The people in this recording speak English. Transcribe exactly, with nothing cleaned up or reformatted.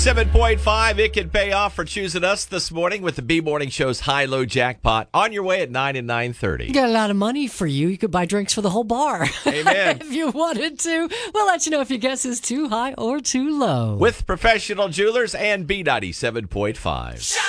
seven point five, it can pay off for choosing us this morning with the B-Morning Show's high-low jackpot on your way at nine and nine thirty. We got a lot of money for you. You could buy drinks for the whole bar. Amen. If you wanted to. We'll let you know if your guess is too high or too low. With professional jewelers and B ninety-seven point five.